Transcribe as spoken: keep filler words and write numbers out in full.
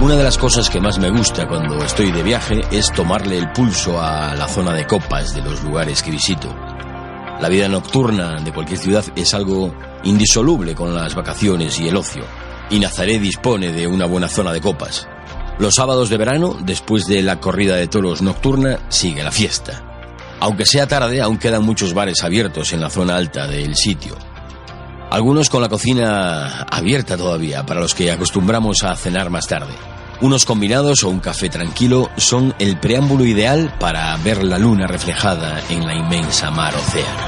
Una de las cosas que más me gusta cuando estoy de viaje es tomarle el pulso a la zona de copas de los lugares que visito. La vida nocturna de cualquier ciudad es algo indisoluble con las vacaciones y el ocio, y Nazaret dispone de una buena zona de copas. Los sábados de verano, después de la corrida de toros nocturna, sigue la fiesta. Aunque sea tarde, aún quedan muchos bares abiertos en la zona alta del sitio. Algunos con la cocina abierta todavía, para los que acostumbramos a cenar más tarde. Unos combinados o un café tranquilo son el preámbulo ideal para ver la luna reflejada en la inmensa mar océano.